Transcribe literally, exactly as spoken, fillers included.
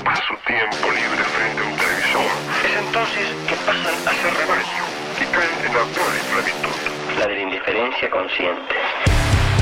más su tiempo libre frente a un televisor. Es entonces que pasan a ser rebaño, que caen en la peor esclavitud, la de la indiferencia consciente.